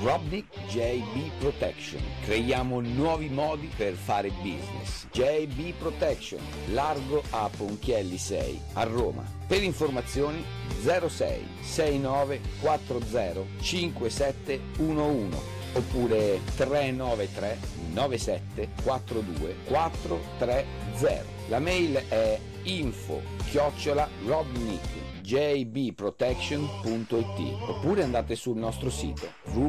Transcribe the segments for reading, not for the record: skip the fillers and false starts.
Robnik JB Protection. Creiamo nuovi modi per fare business. JB Protection, largo a Ponchielli 6 a Roma. Per informazioni 06 69 40 5711 oppure 393 97 42 430. La mail è info@robnikjbprotection.it oppure andate sul nostro sito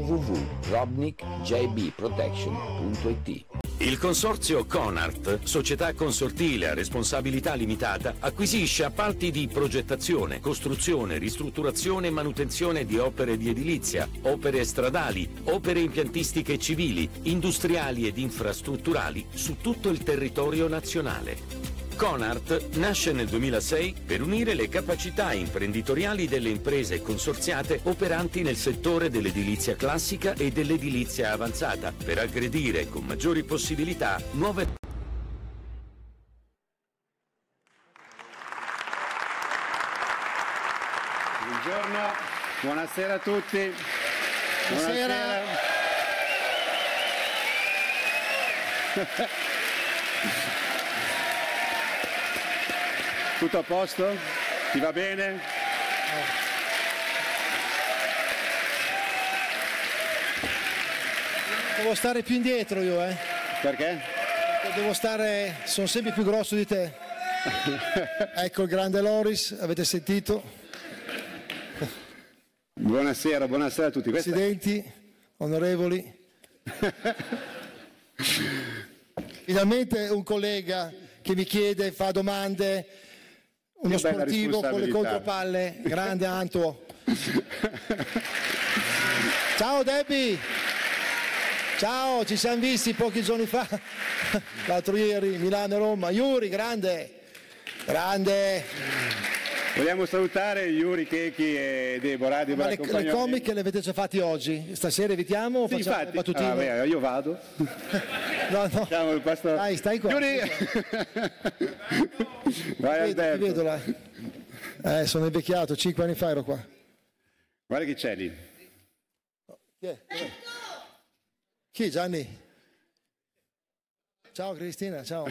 www.robnikjbprotection.it. Il consorzio Conart, società consortile a responsabilità limitata, acquisisce appalti di progettazione, costruzione, ristrutturazione e manutenzione di opere di edilizia, opere stradali, opere impiantistiche civili, industriali ed infrastrutturali su tutto il territorio nazionale. Conart nasce nel 2006 per unire le capacità imprenditoriali delle imprese consorziate operanti nel settore dell'edilizia classica e dell'edilizia avanzata, per aggredire con maggiori possibilità nuove. Buongiorno, buonasera a tutti. Buonasera. Tutto a posto? Ti va bene? Devo stare più indietro io, Perché? Sono sempre più grosso di te. Ecco il grande Loris, avete sentito? Buonasera a tutti. Presidenti, onorevoli. Finalmente un collega che mi chiede, fa domande, uno sportivo con le contropalle, grande Anto. Ciao Debbie, ciao, ci siamo visti pochi giorni fa, l'altro ieri, Milano e Roma. Yuri, grande. Vogliamo salutare Yuri Chechi e Deborah. Ma le comiche le avete già fatti oggi? Stasera evitiamo o facciamo le battutine? Io vado. No. Dai, stai qua. Yuri! Vai Alberto. Ti vedo là. Sono invecchiato, 5 anni fa ero qua. Guarda chi c'è lì. Chi è? Chi, Gianni? Ciao Cristina, ciao.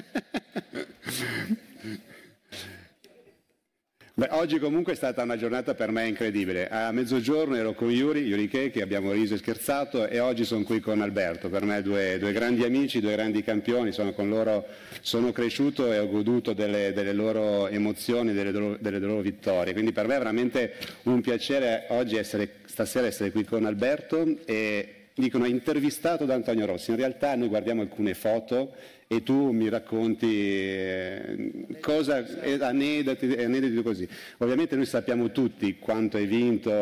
Beh, oggi comunque è stata una giornata per me incredibile. A mezzogiorno ero con Yuri Che abbiamo riso e scherzato, e oggi sono qui con Alberto. Per me due grandi amici, due grandi campioni, con loro sono cresciuto e ho goduto delle loro emozioni, delle loro vittorie. Quindi per me è veramente un piacere oggi stasera essere qui con Alberto. E dicono intervistato da Antonio Rossi. In realtà noi guardiamo alcune foto e tu mi racconti aneddoti così. Ovviamente noi sappiamo tutti quanto hai vinto